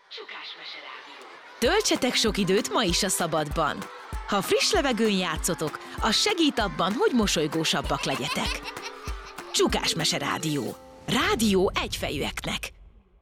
Csukásmese Rádió. Töltsetek sok időt ma is a szabadban. Ha friss levegőn játszotok, az segít abban, hogy mosolygósabbak legyetek. Csukásmese Rádió. Rádió egyfejűeknek.